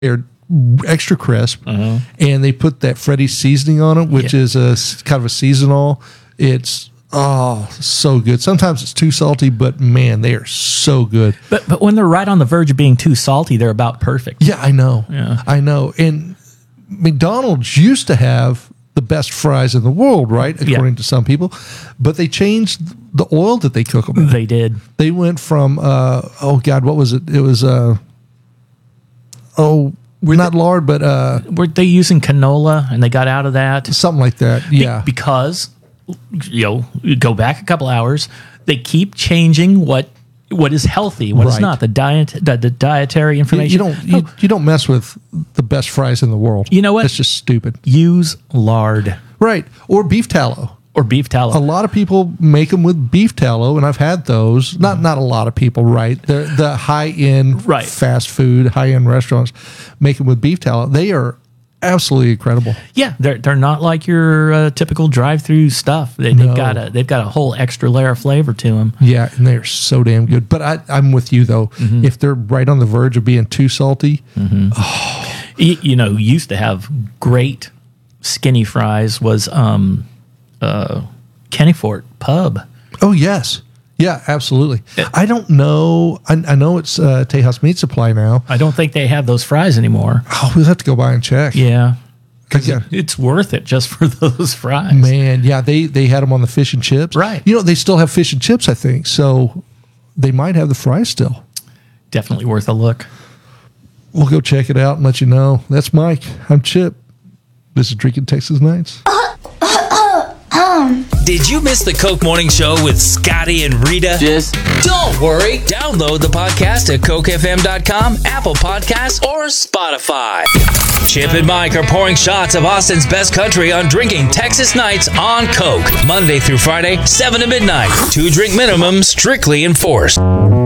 They're extra crisp, and they put that Freddy's seasoning on it, which is kind of a seasonal. It's so good. Sometimes it's too salty, but man, they are so good. But when they're right on the verge of being too salty, they're about perfect. Yeah, I know. Yeah. I know. And McDonald's used to have the best fries in the world, right? According to some people, but they changed the oil that they cook them in. They did. They went from what was it? It was not lard, but were they using canola and they got out of that? Something like that. Yeah. Because you go back a couple hours, they keep changing what is healthy, what is not. The dietary information. You don't mess with the best fries in the world. You know what? That's just stupid. Use lard. Right. Or beef tallow. Or beef tallow. A lot of people make them with beef tallow, and I've had those. Not a lot of people, right? The high-end fast food, high-end restaurants make them with beef tallow. They are absolutely incredible. Yeah, they're not like your typical drive-through stuff. They've got a whole extra layer of flavor to them. Yeah, and they're so damn good. But I'm with you though. Mm-hmm. If they're right on the verge of being too salty, used to have great skinny fries was Kenny Fort Pub. Oh yes. Yeah, absolutely. I don't know. I know it's Tejas Meat Supply now. I don't think they have those fries anymore. Oh, we'll have to go by and check. Yeah. Because it's worth it just for those fries. Man, yeah, they had them on the fish and chips. Right. They still have fish and chips, I think. So they might have the fries still. Definitely worth a look. We'll go check it out and let you know. That's Mike. I'm Chip. This is Drinking Texas Nights. Did you miss the Coke Morning Show with Scotty and Rita? Yes. Don't worry. Download the podcast at CokeFM.com, Apple Podcasts, or Spotify. Chip and Mike are pouring shots of Austin's best country on Drinking Texas Nights on Coke. Monday through Friday, 7 to midnight. 2 drink minimum strictly enforced.